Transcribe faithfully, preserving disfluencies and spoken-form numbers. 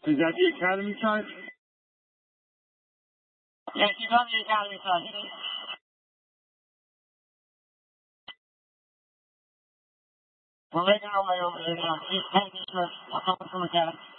Is that the academy side? Yeah, she's on the academy side. We're making our way over there now. She's heading east. I'll come from academy.